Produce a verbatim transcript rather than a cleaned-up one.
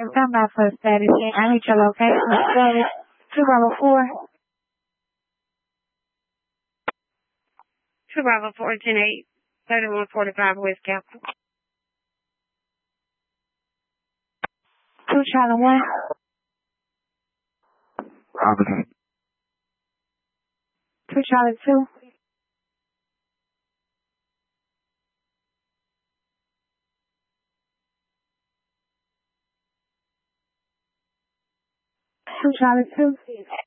Come back for status. I need your location. Status two Bravo four. Two Bravo four, ten eight, thirty-one forty-five West Capitol. Two Charlie one. Robinson. Two Charlie two. Two Charlie two.